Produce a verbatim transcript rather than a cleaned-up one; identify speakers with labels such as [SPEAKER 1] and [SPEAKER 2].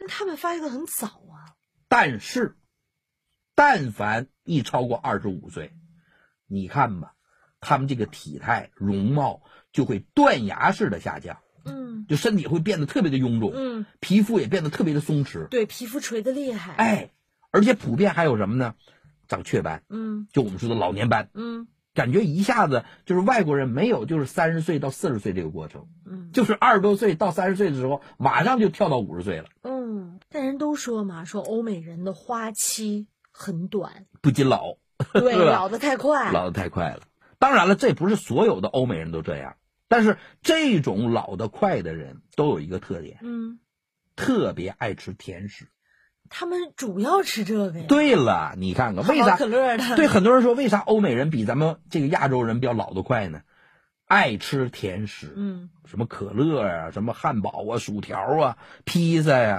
[SPEAKER 1] 那他们发育的很早啊。
[SPEAKER 2] 但是，但凡一超过二十五岁，你看吧，他们这个体态容貌就会断崖式的下降。
[SPEAKER 1] 嗯，
[SPEAKER 2] 就身体会变得特别的臃肿，
[SPEAKER 1] 嗯，
[SPEAKER 2] 皮肤也变得特别的松弛，
[SPEAKER 1] 对，皮肤垂得厉害，
[SPEAKER 2] 哎，而且普遍还有什么呢？长雀斑，
[SPEAKER 1] 嗯，
[SPEAKER 2] 就我们说的老年斑，
[SPEAKER 1] 嗯，
[SPEAKER 2] 感觉一下子就是外国人没有就是三十岁到四十岁这个过程，
[SPEAKER 1] 嗯，
[SPEAKER 2] 就是二十多岁到三十岁的时候，马上就跳到五十岁了。
[SPEAKER 1] 嗯，但人都说嘛，说欧美人的花期很短，
[SPEAKER 2] 不仅老，
[SPEAKER 1] 对，
[SPEAKER 2] 是吧
[SPEAKER 1] 老得太快，
[SPEAKER 2] 老得太快了。当然了，这不是所有的欧美人都这样。但是这种老得快的人都有一个特点，
[SPEAKER 1] 嗯，
[SPEAKER 2] 特别爱吃甜食。
[SPEAKER 1] 他们主要吃这个呀。
[SPEAKER 2] 对了，你看看为啥？
[SPEAKER 1] 可乐的。
[SPEAKER 2] 对，很多人说为啥欧美人比咱们这个亚洲人比较老得快呢？爱吃甜食，
[SPEAKER 1] 嗯，
[SPEAKER 2] 什么可乐啊，什么汉堡啊，薯条啊，披萨呀、啊。